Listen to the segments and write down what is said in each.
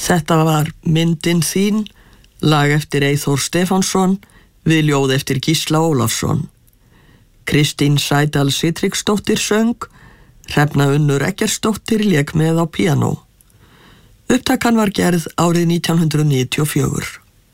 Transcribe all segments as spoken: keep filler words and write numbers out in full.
Þetta var Myndin þín, lag eftir Eyþór Stefánsson, við ljóð eftir Gísla Ólafsson. Kristín Sædal Sitriksdóttir söng, Hrefna Unnur Eggertsdóttir lék með á píanó. Upptakan var gerð árið nítján hundruð níutíu og fjögur.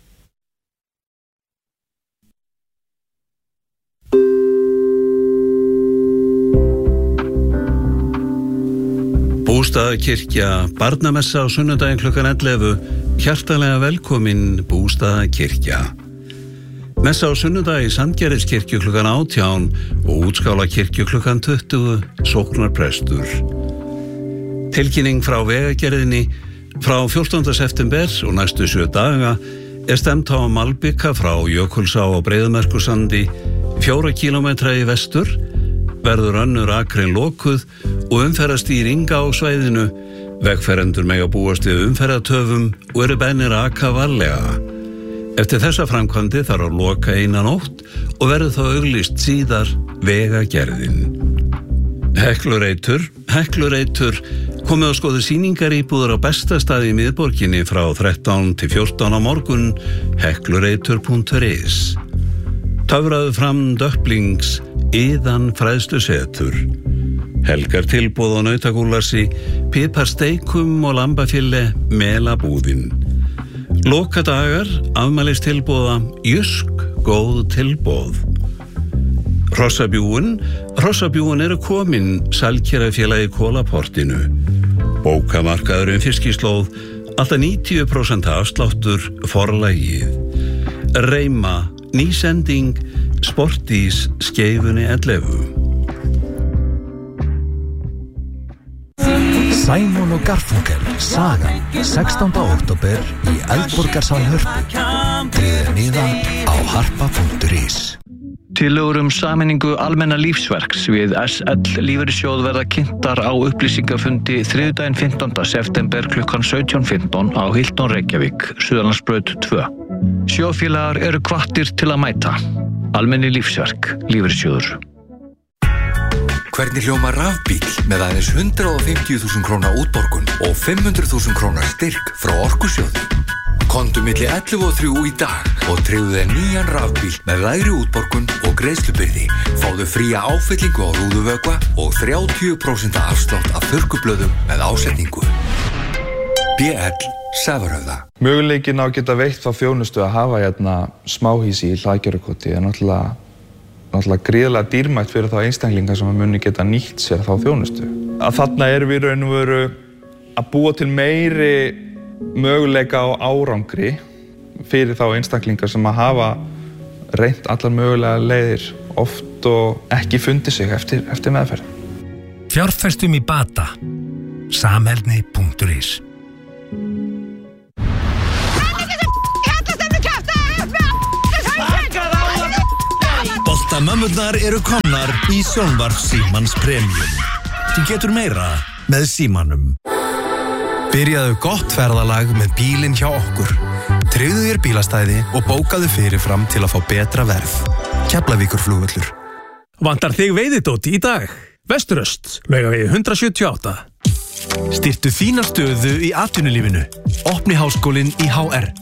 Bústaðakirkja, barnamessa á sunnudaginn klukkan ellefu, hjartanlega velkomin Bústaðakirkja. Messa á sunnudag í Sandgerðiskirkju klukkan átján og Útskálakirkju klukkan tuttugu, sóknarprestur. Tilkynning frá vegagerðinni frá fjórtánda september og næstu sjö daga er stemt á malbika frá Jökulsá á Breiðamerkursandi, fjóra kílómetra í vestur, verður önnur akrein lokuð og umferðarstýring á svæðinu. Vegfarendur mega búast við umferðartöfum og eru bennir að aka varlega. Eftir þessa framkvæmdi þarf að loka eina nótt og verður þá auglýst síðar vegagerðin. Heklureitur, Heklureitur, komið að skoða sýningaríbúður á besta staði í miðborginni frá þrettán til fjórtán á morgun, heklureitur punktur is. Töfraðu fram döpplings, Iðan fræðslusetur. Helgar tilboð á nautagúlarsi, piparsteikum og lambafille, melabúðin. Lokadagar, afmælistilboða, Jysk, góð tilboð. Hrossabjúin, Hrossabjúin eru komin, Salkerafélagi Kólaportinu. Bókamarkaðurinn Fiskislóð, alltaf níutíu prósent afsláttur, forlagið. Reima, nýsending, Sportís, Skeifunni ellefu. Simon og Garfunkel, sagan, sextánda október í Eldborgarsal Hörpu. Tryggðu miða á harpa punktur is. Tillögur um sameiningu almenna lífsverks við S L lífeyrissjóð verða kynntar á upplýsingafundi þriðjudaginn fimmtánda september klukkan sautján fimmtán á Hilton Reykjavík, Suðurlandsbraut tvö. Sjóðfélagar eru hvattir til að mæta. Almenni lífsverk, lífeyrissjóður. Hvernig hljómar rafbíll með aðeins hundrað og fimmtíu þúsund króna útborgun og fimm hundruð þúsund króna styrk frá Orkusjóði? Komdu milli ellefu og þrjú í dag og tryggðu þér nýjan rafbíl með lægri útborgun og greiðslubyrði. Fáðu fría áfyllingu á rúðuvökva og þrjátíu prósent afslátt af þurrkublöðum með ásetningu. B L Safurhöfða. Möguleikin á að geta veitt þá þjónustu að hafa hérna smáhýsi í Hlaðgerðarkoti er náttúrulega náttúrulega gríðarlega dýrmætt fyrir þá einstaklinga sem muni geta nýtt sér þá þjónustu. Að þarna erum við raun og veru að búa til meiri möguleika á árangri fyrir þá einstaklinga sem að hafa reynt allar mögulega leiðir oft og ekki fundið sig eftir, eftir meðferð. Fjárfestum í bata. Samheldni punktur is. Boltamömmurnar eru komnar í Sjónvarp Símans Premium. Þú getur meira með Símanum. Byrjaðu gott ferðalag með bílinn hjá okkur. Tryggðu þér bílastæði og bókaðu fyrirfram til að fá betra verð. Keflavíkurflugvöllur. Vantar þig veiðidót í dag? Vesturöst, Laugavegi hundrað sjötíu og átta. Styrktu þína stöðu í atvinnulífinu. Opni háskólinn í H R.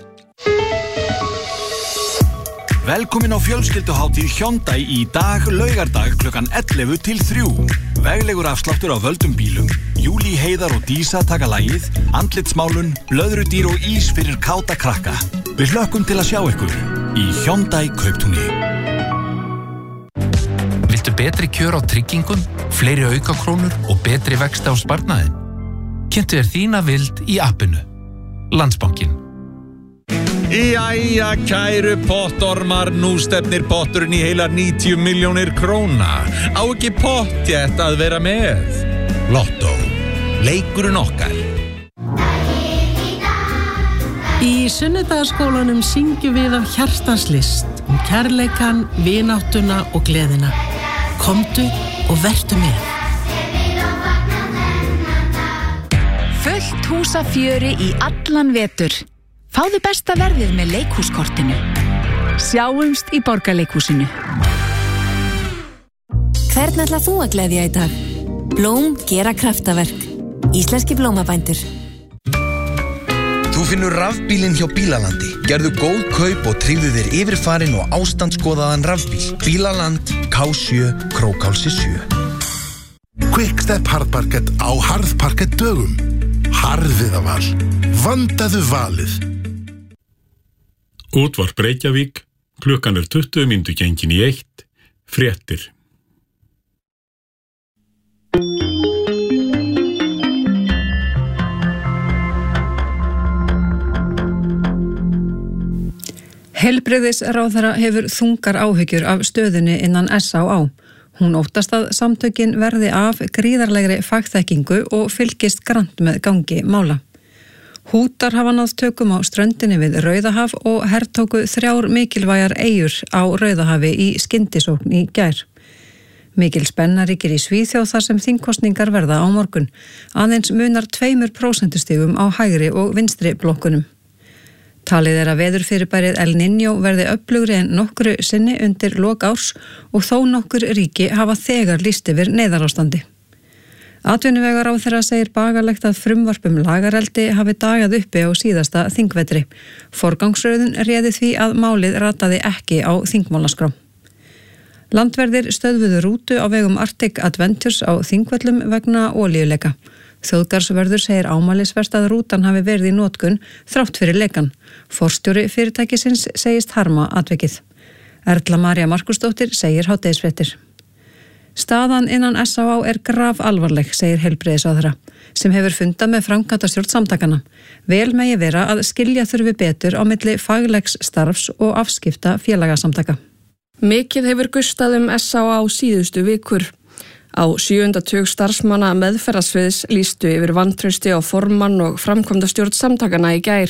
Velkomin á fjölskylduhátíð Hyundai í dag, laugardag klukkan ellefu til þrjú. Veglegur afsláttur á völdum bílum. Júlí, Heiðar og Dísa taka lagið, andlitsmálun, blöðrudýr og ís fyrir káta krakka. Við hlökkum til að sjá ykkur í Hyundai Kauptúni. Viltu betri kjör á tryggingum, fleiri aukakrónur og betri vexti á sparnaðinn? Kynntu þér þína vild í appinu. Landsbankinn. Jæja, kæru pottormar, nú stefnir potturinn í heilar níutíu milljónir króna. Á ekki pottjætt að vera með. Lottó, leikurinn okkar. Í sunnudagaskólanum syngjum við af hjartans list um kærleikan, vináttuna og gleðina. Komdu og vertu með. Fullt hús af fjöri í allan vetur. Fáðu besta verðið með leikhúskortinu. Sjáumst í Borgarleikhúsinu. Hvern ætlar þú að gleðja í dag? Blóm gera kraftaverk. Íslenski blómabændur. Þú finnur rafbílinn hjá Bílalandi. Gerðu góð kaup og tryggðu þér yfirfarinn og ástandskoðaðan rafbíl. Bílaland, K sjö, Krókhálsi sjö. Quickstep Hardparkett á Harðparkett dögum. Harðviðaval. Vandaðu valið. Útvarp Reykjavík. Klukkan er tuttugu mínútur gengin í eitt. Fréttir. Heilbrigðisráðherra hefur þungar áhyggjur af stöðunni innan S á á. Hún óttast að samtökin verði af gríðarlegri fagþekkingu og fylgist grannt með gangi mála. Hútar hafa náð tökum á ströndinni við Rauðahaf og hertóku þrjár mikilvægar eyjur á Rauðahafi í skyndisókn í gær. Mikil spenna ríkir í Svíþjóð þar sem þingkosningar verða á morgun. Aðeins munar tveimur prósentustigum á hægri og vinstri blokkunum. Talið er að veðurfyrirbærið El Niño verði öflugri en nokkru sinni undir lok árs og þó nokkur ríki hafa þegar lýst yfir neyðarástandi. Atvinnuvegaráðherra segir bagalegt að frumvarpum lagareldi hafi dagað uppi á síðasta þingvetri. Forgangsröðun réði því að málið rataði ekki á þingmálaskrá. Landverðir stöðvuðu rútu á vegum Arctic Adventures á Þingvöllum vegna olíuleika. Þjóðgarðsvörður segir ámælisvert að rútan hafi verið í notkun þrátt fyrir lekan. Forstjóri fyrirtækisins segist harma atvikið. Erla María Markusdóttir segir hádegisfréttir. Staðan innan S á á er grafalvarleg, segir heilbrigðisráðherra, sem hefur fundað með framkvæmdastjórn samtakanna. Vel megi vera að skilja þurfi betur á milli faglegs starfs og afskipta félagasamtaka. Mikið hefur gustað um S á á síðustu vikur. Á sjöunda tug starfsmanna meðferðarsviðs lýstu yfir vantrausti á formann og framkvæmdastjórn samtakana í gær.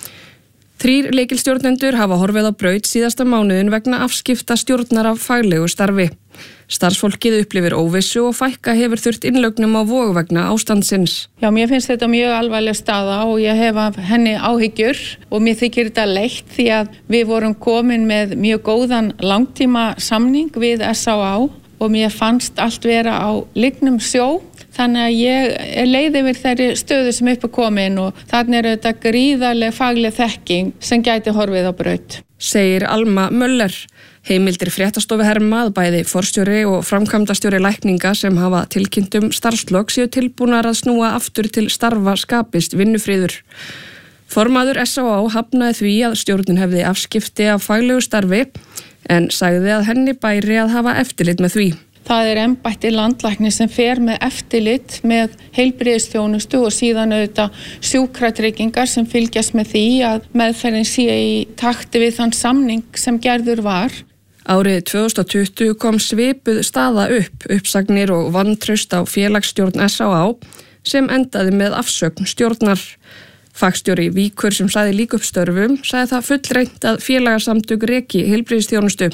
Þrír lykilstjórnendur hafa horfið á braut síðasta mánuðin vegna afskipta stjórnar af faglegu starfi. Starfsfólkið upplifir óvissu og fækka hefur þurft innlögnum á Vog vegna ástandsins. Já, mér finnst þetta mjög alvarleg staða og ég hef af henni áhyggjur og mér þykir þetta leitt því að við vorum komin með mjög góðan langtíma samning við S á á og mér fannst allt vera á lygnum sjó. Þannig að ég er leið yfir þeirri stöðu sem upp er komin og þannig er þetta gríðarleg fagleg þekking sem gæti horfið á braut. Segir Alma Möller. Heimildir fréttastofu herma að bæði forstjóri og framkvæmdastjóri lækninga sem hafa tilkynnt um starfslok séu tilbúnar að snúa aftur til starfa skapist vinnufríður. Formaður S á á hafnaði því að stjórnin hefði afskipti af faglegu starfi en sagði að henni bæri að hafa eftirlit með því. Það er embætti landlæknis sem fer með eftirlit með heilbrigðisþjónustu og síðan auðvitað sjúkratryggingar sem fylgjast með því að meðferðin sé í takti við þann samning sem gerður var. Árið tvö þúsund tuttugu kom svipuð staða upp, uppsagnir og vantraust á félagsstjórn S á á sem endaði með afsögn stjórnar. Fagstjóri Víkur sem sagði líka upp störfum sagði það fullreynt að félagasamtök reki heilbrigðisþjónustu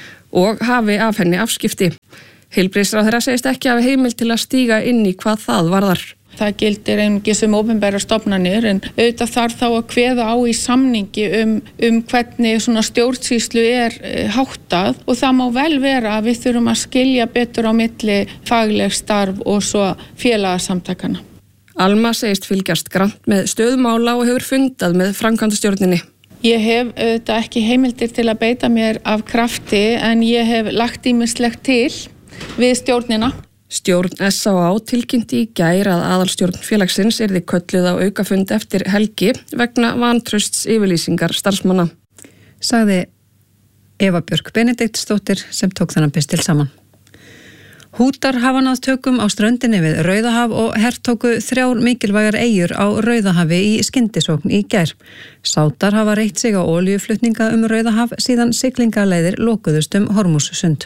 og hafi af henni afskipti. Heilbrigðisráðherra segist ekki hafa heimild til að stíga inn í hvað það varðar. Það gildir einungis um opinberar stofnanir en auðvitað þarf þá að kveða á í samningi um, um hvernig svona stjórnsýslu er háttað og það má vel vera að við þurfum að skilja betur á milli fagleg starf og svo félagasamtakana. Alma segist fylgjast grannt með stöðmála og hefur fundað með framkvæmdastjórninni. Ég hef auðvitað ekki heimildir til að beita mér af krafti en ég hef lagt ýmislegt til við stjórnina. Stjórn S á á tilkynnti í gær að aðalstjórn félagsins yrði kölluð á aukafund eftir helgi vegna vantrausts yfirlýsingar starfsmanna. Sagði Eva Björk Benediktsdóttir sem tók þennan pistil saman. Hútar hafa náð tökum á ströndinni við Rauðahaf og hertóku þrjár mikilvægar eyjur á Rauðahafi í skyndisókn í gær. Sátar hafa reitt sig á olíuflutninga um Rauðahaf síðan siglingaleiðir lokuðust um Hormússund.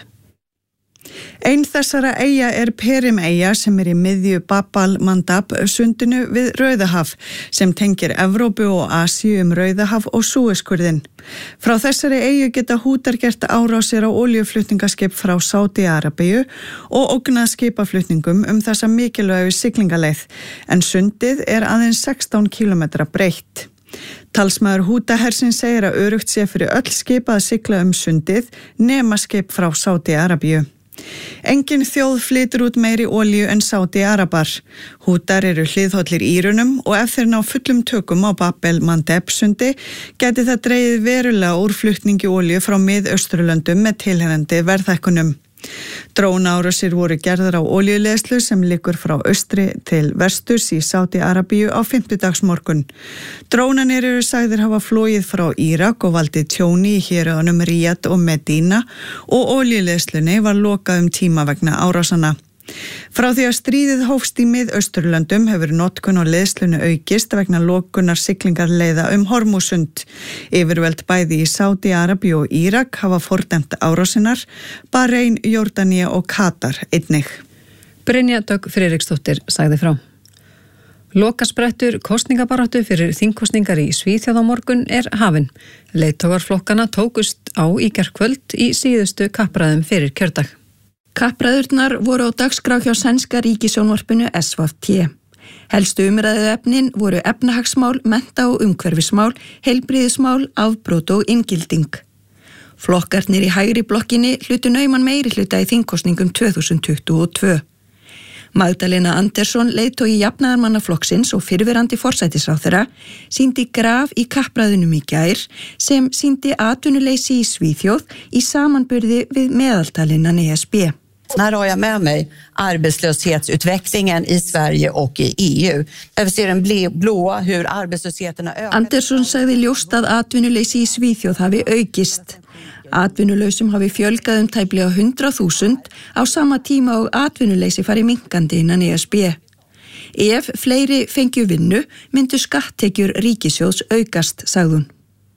Ein þessara eyja er Perim-eyja sem er í miðju Bab al-Mandab sundinu við Rauðahaf sem tengir Evrópu og Asíu um Rauðahaf og Súesskurðinn. Frá þessari eyju geta Hútar gert árásir á olíuflutningaskip frá Sádi-Arabíu og ógnað skipaflutningum um þessa mikilvægu siglingaleið en sundið er aðeins sextán kílómetra breitt. Talsmaður Hútahersins segir að örugt sé fyrir öll skip að sigla um sundið nema skip frá Sádi-Arabíu. Engin þjóð flytur út meiri olíu en Sádi-Arabar. Hútar eru hliðhollir Írunum og ef þeir ná fullum tökum á Bab el-Mandeb sundi gæti það dregið verulega úr flutningi olíu frá Mið-Austurlöndum með tilheyrandi verðhækkunum. Drónaárásir voru gerðar á olíuleiðslu sem liggur frá austri til vesturs í Sádi-Arabíu á fimmtudagsmorgun. Drónanir eru sagðir hafa flogið frá Írak og valdið tjóni í héruðunum Ríad og Medina og olíuleiðslunni var lokað um tíma vegna árásanna. Frá því að stríðið hófst í Mið-Austurlöndum hefur notkun á leiðslunu aukist vegna lokunar siglingarleiða um Hormúsund. Yfirvöld bæði í Sádi-Arabíu og Írak hafa fordæmt árásinar, Bahrein, Jórdaníu og Katar einnig. Brynja Dögg Friðriksdóttir sagði frá. Lokasprettur kosningabaráttu fyrir þingkosningar í Svíþjóð á morgun er hafin. Leiðtogarflokkana tókust á í gærkvöld í síðustu kappræðum fyrir kjördag. Kappræðurnar voru á dagskrá hjá sænska ríkissjónvarpinu S V T. Helstu umræðu efnin voru efnahagsmál, mennta- og umhverfismál, heilbrigðismál, afbrot og inngilding. Flokkarnir í hægri blokkinni hlutu nauman meiri hluta í þingkosningum tvö þúsund tuttugu og tvö. Magdalena Andersson, leiðtogi jafnaðarmannaflokksins og fyrrverandi forsætisráðherra, sýndi graf í kappræðunum í gær sem sýndi atvinnuleysi í Svíþjóð í samanburði við meðaltalinnan E S B. Här har jag med mig arbetslöshetsutvecklingen i Sverige och i E U. Där vi ser en blåa hur arbetslösheten har ökat. Andersson sagði ljóst að atvinnuleysi í Svíþjóð hafi aukist. Atvinnulausum hafi fjölgað um tæplega hundrað þúsund á sama tíma og atvinnuleysi fari minnkandi innan E S B. Ef fleiri fengju vinnu myndu skatttekjur ríkissjóðs aukast, sagði hún.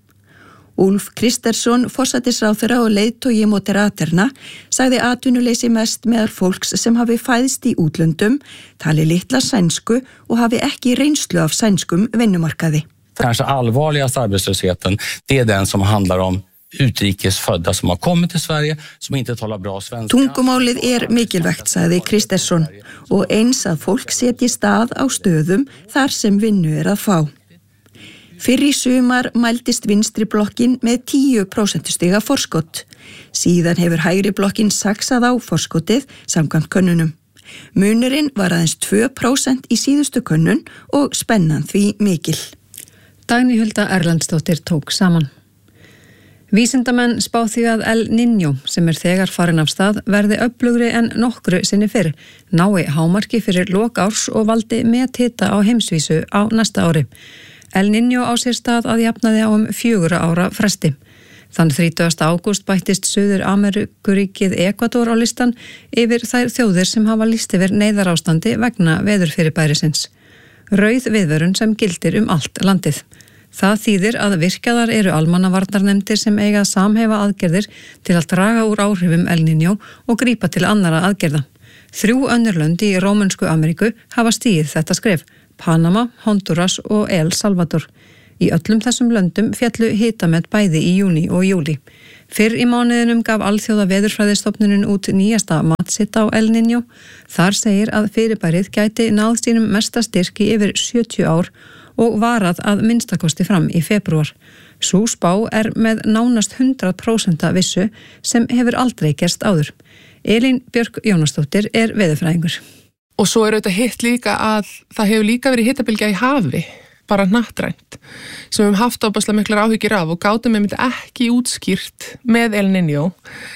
Úlf Kristersson, forsætisráðherra og leiðtogi Moderaterna, sagði atvinnuleysi mest meðal fólks sem hafi fæðst í útlöndum, tali litla sænsku og hafi ekki reynslu af sænskum vinnumarkaði. Kanske allvarligast arbetslösheten, det är den som handlar om utrikesfödda som har kommit till Sverige som inte talar bra svenska. Tungumálið er mikilvægt, sagði Kristersson, og eins að fólk setji stað á stöðum þar sem vinnu er að fá. Fyrr í sumar mældist vinstri blokkin með tíu prósentustiga forskott. Síðan hefur hægri blokkin saxað á forskotið samkvæmt könnunum. Munurinn var aðeins tvö prósent í síðustu könnun og spennan því mikil. Dagný Hulda Erlendsdóttir tók saman. Vísindamenn spá því að El Niño, sem er þegar farin af stað, verði öflugri en nokkru sinni fyrr, nái hámarki fyrir lok árs og valdi methita á heimsvísu á næsta ári. El Niño á sér stað að jafnaði á um fjögurra ára fresti. Þann þrítugasta ágúst bættist Suður Ameríkuríkið Ekvador á listan yfir þær þjóðir sem hafa lýst yfir neyðarástandi vegna veðurfyrirbærisins. Rauð viðvörun sem gildir um allt landið. Það þýðir að virkjaðar eru almannavarnarnefndir sem eiga að samhæfa aðgerðir til að draga úr áhrifum El Niño og grípa til annara aðgerða. Þrjú önnur lönd í Rómönsku Ameríku hafa stigið þetta skref, Panama, Honduras og El Salvador. Í öllum þessum löndum fjallu hitamet bæði í júní og júlí. Fyrr í mánuðinum gaf Alþjóða veðurfræðistofnunin út nýjasta matsitt á El Niño. Þar segir að fyrirbærið gæti náð sínum mesta styrki yfir sjötíu ár og varað að minnstakosti fram í febrúar. Sú spá er með nánast hundrað prósent vissu sem hefur aldrei gerst áður. Elín Björk Jónasdóttir er veðurfræðingur. Og svo er auðvitað hitt líka að það hefur líka verið hitabylgja í hafi, bara hnattrænt, sem við höfum haft ábærslega miklar áhyggjur af og gátum við myndi ekki útskýrt með El Niño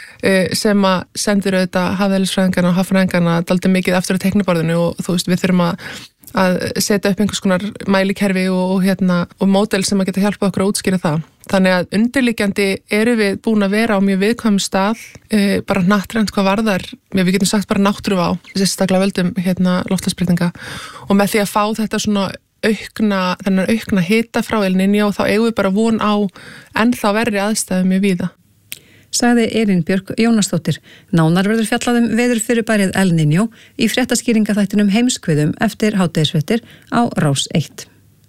sem að sendur auðvitað hafðeðlisfræðingarna og haffræðingarna daldið mikið eftir á teikniborðinu og þú veist við þurfum að að setja upp einhvers konar mælikerfi og, og, hérna, og módel sem að geta hjálpa okkur að útskýra það. Þannig að undirliggjandi eru við búin að vera á mjög viðkvæmum stað, e, bara hnattrænt hvað varðar, við getum sagt bara náttúruvá, sérstaklega völdum hérna, loftslagsbreytinga og með því að fá þetta svona aukna, þennan aukna hita frá El Niño og þá eigum við bara von á ennþá verri aðstæðum mjög víða. Sagði Elín Björk Jónasdóttir. Nánar verður fjallaðum veðurfyrirbærið El Niño í fréttaskýringaþættinum Heimskviðum eftir hádegisfréttir á Rás eitt.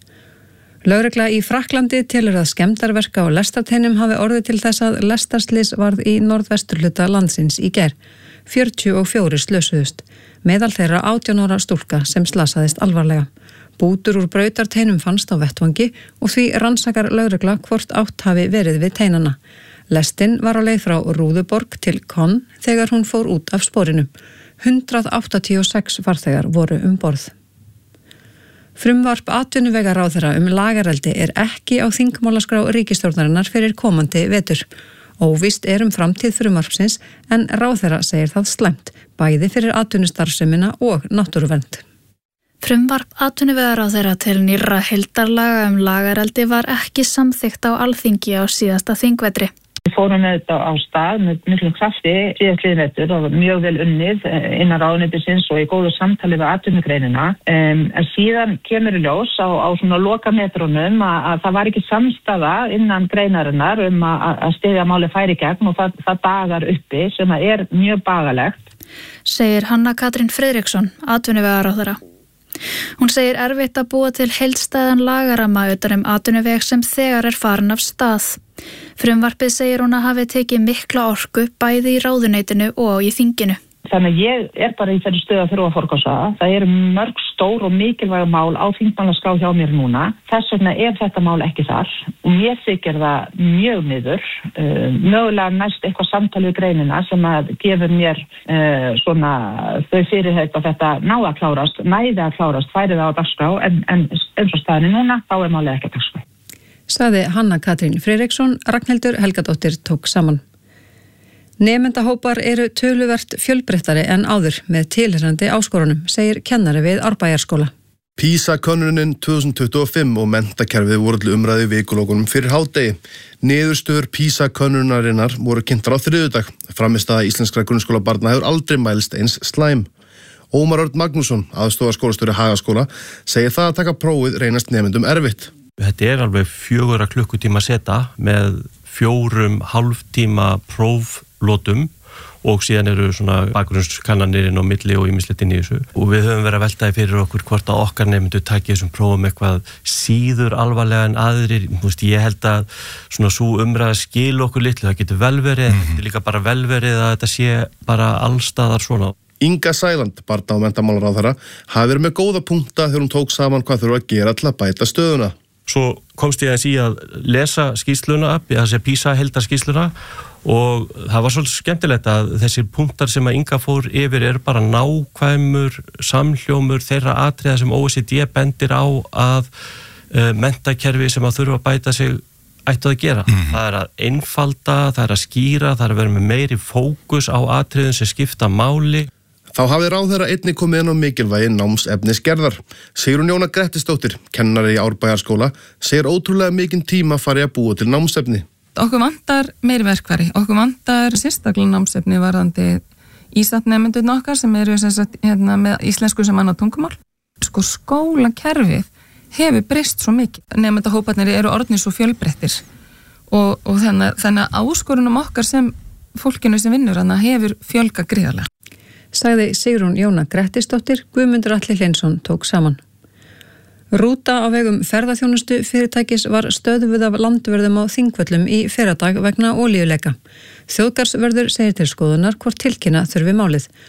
Lögregla í Frakklandi telur að skemmdarverka og lestarteinum hafi orðið til þess að lestarslys varð í norðvesturhluta landsins í gær. fjörutíu og fjórir slösuðust. Meðal þeirra átján ára stúlka sem slasaðist alvarlega. Bútur úr brautarteinum fannst á vettvangi og því rannsakar lögregla hvort átt hafi verið við teinana. Lestin var á leið frá Rúðuborg til Konn þegar hún fór út af sporinu. hundrað áttatíu og sex farþegar voru um borð. Frumvarp atvinnuvegaráðherra um lagareldi er ekki á þingmálaskrá ríkisstjórnarinnar fyrir komandi vetur. Óvíst er um framtíð frumvarpsins en ráðherra segir það slæmt, bæði fyrir atvinnustarfsemina og náttúruvernd. Frumvarp atvinnuvegaráðherra til nýrra heildarlaga um lagareldi var ekki samþykkt á Alþingi á síðasta þingvetri. Við fórum með þetta á stað með miklum krafti síðastliðinn vetur og mjög vel unnið innan ráðuneytisins og í góðu samtali við atvinnugreinina. Um, en síðan kemur í ljós á, á svona lokametrunum að, að það var ekki samstaða innan greinarinnar um að, að styðja máli færi gegn og það, það dagar uppi sem er mjög bagalegt. Segir Hanna Katrín Friðriksson, atvinnuvegaráðherra. Hún segir erfitt að búa til heildstæðan lagarama utan um atvinnuveg sem þegar er farin af stað. Frumvarpið segir hún að hafi tekið mikla orku bæði í ráðuneytinu og í þinginu. Þannig að ég er bara í þeirri stöðu að þurfa að forgangsraða. Það eru mörg stór og mikilvæg mál á þingmálaskrá hjá mér núna. Þess vegna er þetta mál ekki þar og mér þykir það mjög miður. Uh, mögulega næst eitthvað samtalið greinina sem að gefur mér uh, svona þau fyrirheit að þetta ná að klárast, næði að klárast, færi það á dagskrá en, en eins og staðinni núna þá er málið ekki að dagskrá. Saði Hanna Katrín Friðriksson, Ragnhildur Helgadóttir tók saman. Nemendahópar eru töluvert fjölbreyttari en áður með tilheyrandi áskorunum, segir kennari við Árbæjarskóla. PISA-könnunin tvö þúsund tuttugu og fimm og menntakerfið voru til umræði vikulókunum fyrir hádegi. Niðurstöður PISA-könnunarinnar voru kynntar á þriðjudag. Frammistaða íslenskra grunnskólabarna hefur aldrei mælst eins slæm. Ómar Örn Magnússon, aðstoðarskólastjóri Hagaskóla, segir það að taka prófið reynast nemendum erfitt. Þetta er alveg fjögurra klukkutíma seta með fjórum hálftíma próflotum og síðan eru svona bakgrunnskannanirinn og milli og ýmislegt inn í þessu og við höfum verið að veltaði fyrir okkur hvort að okkar nefndu taki þessum prófum eitthvað síður alvarlega en aðrir. Veist, ég held að svona svo umræða skil okkur litlu, það getur vel verið, mm-hmm. þetta er líka bara vel verið að þetta sé bara allstaðar svona. Inga Sæland, barna- og menntamálaráðherra, hafi verið með góða punkta þegar hún tók saman hvað þurfa að gera til að bæta stöðuna. Svo komst ég að sí að lesa skýrsluna upp, þessi PISA heildarskýrsluna og það var svolítið skemmtilegt að þessir punktar sem að Inga fór yfir er bara nákvæmur samhljómur þeirra atriða sem O E C D bendir á að uh, menntakerfi sem að þurfa að bæta sig ættu að gera. Mm. Það er að einfalda, það er að skýra, það er að vera með meiri fókus á atriðum sem skipta máli. Þá hafði ráðherra einnig komið inn á mikilvægi námsefnisgerðar. Sigrún Jóna Grettisdóttir, kennari í Árbæjarskóla, segir ótrúlega mikinn tíma farið að búa til námsefni. Okkur vantar meiri verkfæri, okkur vantar sérstaklega námsefni varðandi ísatnemendurinn okkar sem eru sagt, hérna, með íslensku sem annað tungumál. Sko skólakerfið hefur breyst svo mikið. Nemendahóparnir eru orðnir svo fjölbreyttir og, og þannig, þannig að áskorunum okkar sem fólkinu sem vinnur hana hefur fjölga gríðarlega. Sagði Sigrún Jóna Grettisdóttir, Guðmundur Atli Hleinsson tók saman. Rúta á vegum ferðaþjónustu fyrirtækis var stöðvuð af landvörðum á Þingvöllum í fyrradag vegna olíuleika. Þjóðgarðsvörður segir til skoðunar hvort tilkynna þurfi málið.